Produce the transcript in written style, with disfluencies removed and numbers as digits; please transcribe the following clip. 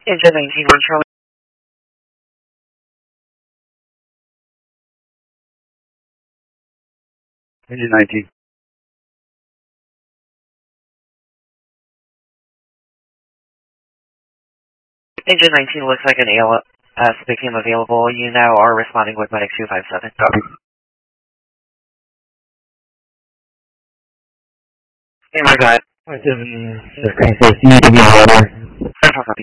Engine 19, we're Charlie. Engine 19. Engine 19 looks like an ALS became available. You now are responding with Medic 257. Copy. Hey, my God. 57, Francis, you need to be water. Central copy.